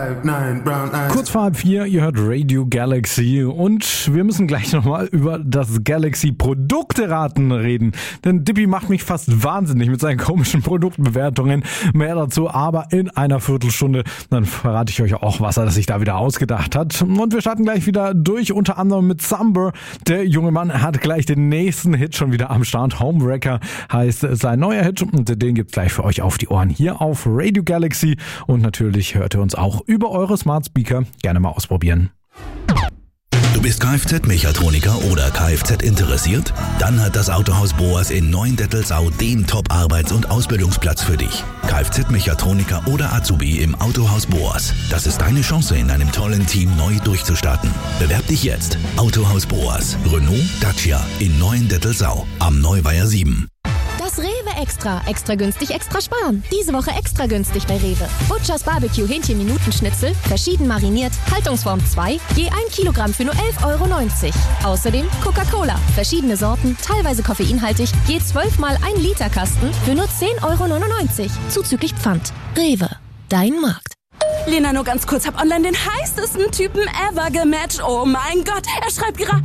Kurz vor 3:30, ihr hört Radio Galaxy und wir müssen gleich nochmal über das Galaxy-Produkteraten reden. Denn Dippy macht mich fast wahnsinnig mit seinen komischen Produktbewertungen. Mehr dazu aber in einer Viertelstunde. Dann verrate ich euch auch, was er sich da wieder ausgedacht hat. Und wir starten gleich wieder durch, unter anderem mit Summer. Der junge Mann hat gleich den nächsten Hit schon wieder am Start. Homewrecker heißt sein neuer Hit und den gibt's gleich für euch auf die Ohren hier auf Radio Galaxy. Und natürlich hört ihr uns auch über eure Smart Speaker. Gerne mal ausprobieren. Du bist Kfz-Mechatroniker oder Kfz interessiert? Dann hat das Autohaus Boas in Neuendettelsau den Top-Arbeits- und Ausbildungsplatz für dich. Kfz-Mechatroniker oder Azubi im Autohaus Boas. Das ist deine Chance, in einem tollen Team neu durchzustarten. Bewerb dich jetzt. Autohaus Boas. Renault, Dacia in Neuendettelsau. Am Neuweiher 7. Das Rewe Extra. Extra günstig, extra sparen. Diese Woche extra günstig bei Rewe. Butchers Barbecue Hähnchen-Minutenschnitzel, verschieden mariniert, Haltungsform 2, je 1 Kilogramm für nur 11,90 €. Außerdem Coca-Cola, verschiedene Sorten, teilweise koffeinhaltig, je 12 mal 1 Liter Kasten für nur 10,99 €. Zuzüglich Pfand. Rewe. Dein Markt. Lena, nur ganz kurz, hab online den heißesten Typen ever gematcht. Oh mein Gott, er schreibt gerade...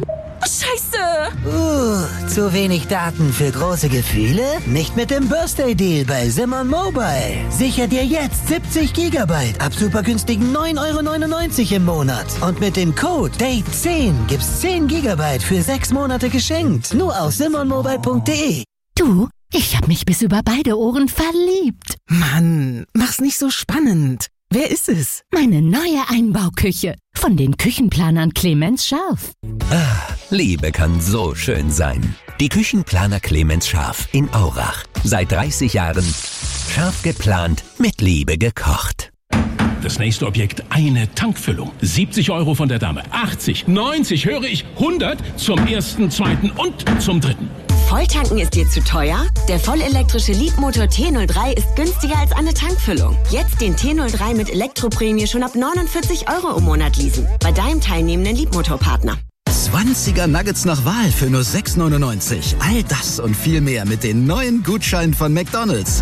Scheiße! Zu wenig Daten für große Gefühle? Nicht mit dem Birthday-Deal bei Simon Mobile. Sicher dir jetzt 70 Gigabyte ab super günstigen 9,99 € im Monat. Und mit dem Code DATE10 gibt's 10 Gigabyte für 6 Monate geschenkt. Nur auf simonmobile.de. Du, ich hab mich bis über beide Ohren verliebt. Mann, mach's nicht so spannend. Wer ist es? Meine neue Einbauküche. Von den Küchenplanern Clemens Scharf. Liebe kann so schön sein. Die Küchenplaner Clemens Scharf in Aurach. Seit 30 Jahren scharf geplant, mit Liebe gekocht. Das nächste Objekt, eine Tankfüllung. 70 € von der Dame. 80, 90, höre ich, 100 zum ersten, zweiten und zum dritten. Volltanken ist dir zu teuer? Der vollelektrische Leapmotor T03 ist günstiger als eine Tankfüllung. Jetzt den T03 mit Elektroprämie schon ab 49 € im Monat leasen. Bei deinem teilnehmenden Leapmotor-Partner. 20er Nuggets nach Wahl für nur 6,99 €. All das und viel mehr mit den neuen Gutscheinen von McDonald's.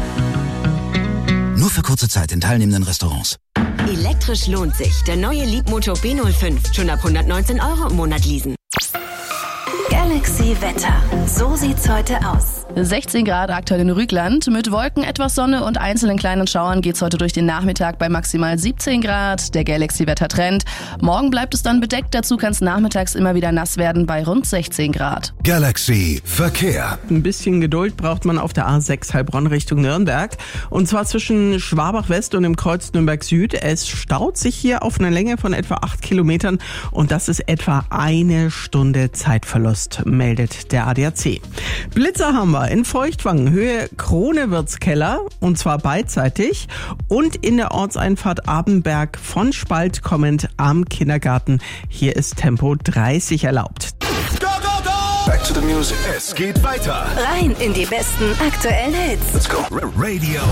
Nur für kurze Zeit in teilnehmenden Restaurants. Elektrisch lohnt sich. Der neue Leapmotor B05 schon ab 119 € im Monat leasen. Galaxy Wetter. So sieht's heute aus. 16 Grad aktuell in Rügland. Mit Wolken, etwas Sonne und einzelnen kleinen Schauern geht's heute durch den Nachmittag bei maximal 17 Grad. Der Galaxy-Wetter-Trend. Morgen bleibt es dann bedeckt. Dazu kann es nachmittags immer wieder nass werden bei rund 16 Grad. Galaxy Verkehr. Ein bisschen Geduld braucht man auf der A6 Heilbronn Richtung Nürnberg. Und zwar zwischen Schwabach West und dem Kreuz Nürnberg Süd. Es staut sich hier auf einer Länge von etwa 8 Kilometern. Und das ist etwa 1 Stunde Zeitverlust, meldet der ADAC. Blitzer haben wir in Feuchtwangen, Höhe Kronewirtskeller, und zwar beidseitig, und in der Ortseinfahrt Abenberg von Spalt kommend am Kindergarten. Hier ist Tempo 30 erlaubt. Go, go, go! Back to the music. Es geht weiter. Rein in die besten aktuellen Hits. Let's go. Radio